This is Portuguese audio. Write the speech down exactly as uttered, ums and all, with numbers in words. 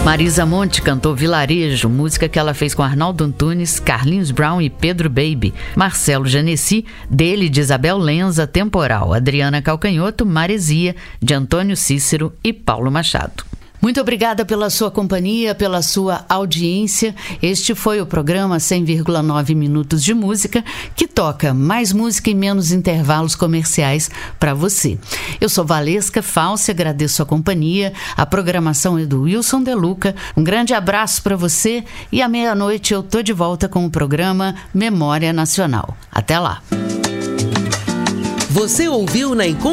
Marisa Monte cantou Vilarejo, música que ela fez com Arnaldo Antunes, Carlinhos Brown e Pedro Baby. Marcelo Genesi, dele de Isabel Lenza, Temporal. Adriana Calcanhoto, Maresia, de Antônio Cícero e Paulo Machado. Muito obrigada pela sua companhia, pela sua audiência. Este foi o programa cem vírgula nove Minutos de Música, que toca mais música e menos intervalos comerciais para você. Eu sou Valesca Falsi, agradeço a companhia. A programação é do Wilson De Luca. Um grande abraço para você e à meia-noite eu tô de volta com o programa Memória Nacional. Até lá. Você ouviu na